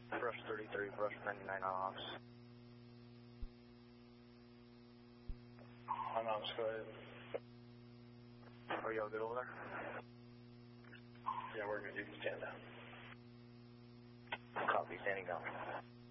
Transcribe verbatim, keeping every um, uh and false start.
Brush thirty-three, brush ninety-nine on ops. On ops, go ahead. Are y'all good over there? Yeah, we're good. You can stand down. Copy, standing down.